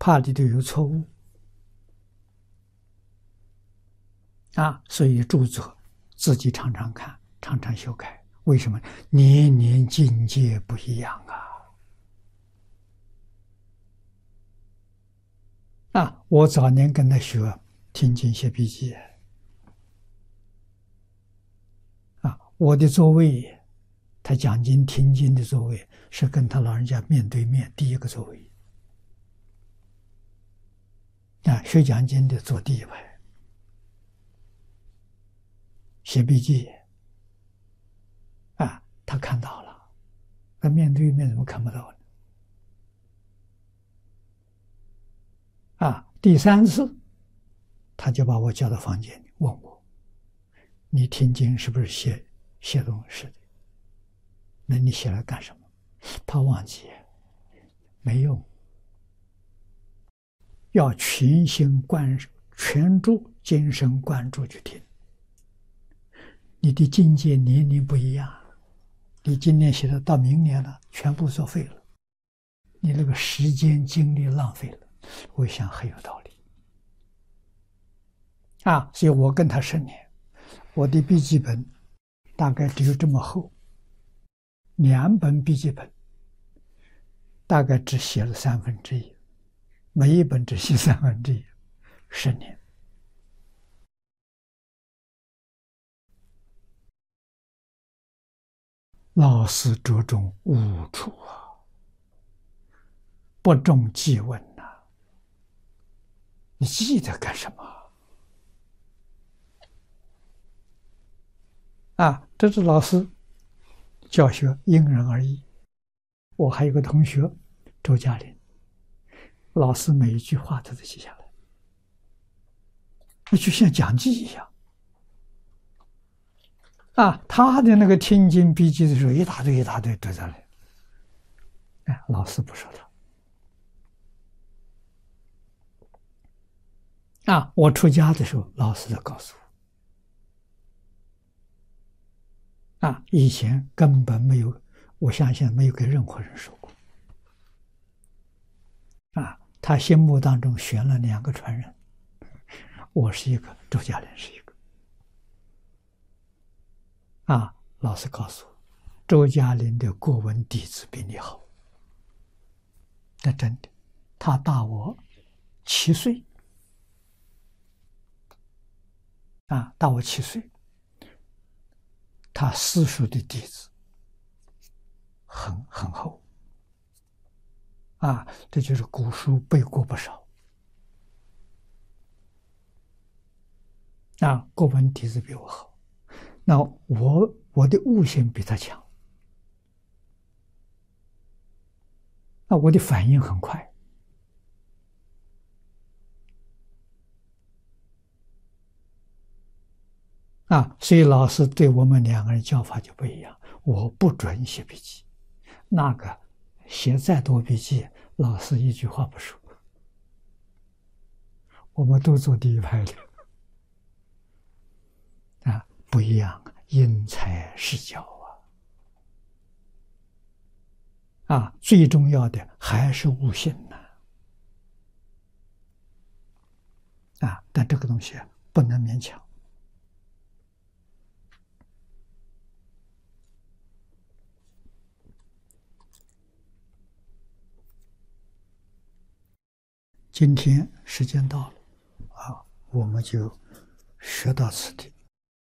怕里头有错误所以著作自己常常看，常常修改。为什么？年年境界不一样我早年跟他学听经写笔记我的座位，他讲经听经的座位是跟他老人家面对面第一个座位学讲经的坐第一排，写笔记他看到了，那面对面怎么看不到呢？第3次他就把我叫到房间里问我，你听经是不是写东西的？那你写来干什么？怕忘记没用，要全心全注精神贯注去听。你的境界年龄不一样，你今年写的到明年了，全部作废了，你那个时间精力浪费了。我想很有道理所以我跟他10年，我的笔记本大概只有这么厚，2本笔记本大概只写了1/3，每一本只写1/3，10年。老师着重悟处不重记文你记得干什么这是老师教学因人而异。我还有个同学周嘉玲，老师每一句话他都记下来，那就像讲记一样他的那个听经笔记的时候，一大堆一大堆都在那里。老师不说他我出家的时候，老师都告诉我以前根本没有，我相信没有给任何人说过他心目当中选了2个传人，我是一个，周嘉玲是一个老师告诉我，周嘉玲的过文底子比你好，那真的，他大我7岁大我7岁，他私塾的底子很厚这就是古书背过不少过文底子比我好，那我的悟性比他强我的反应很快所以老师对我们2个人教法就不一样。我不准写笔记，那个写再多笔记，老师一句话不说，我们都坐第一排的不一样，因材施教最重要的还是悟性但这个东西不能勉强。今天时间到了我们就学到此地。